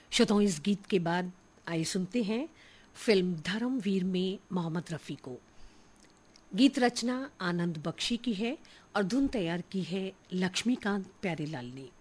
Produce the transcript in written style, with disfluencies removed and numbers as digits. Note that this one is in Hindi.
श्रोताओं, इस गीत के बाद आइए सुनते हैं फिल्म धर्मवीर में मोहम्मद रफ़ी को। गीत रचना आनंद बख्शी की है और धुन तैयार की है लक्ष्मीकांत प्यारेलाल ने।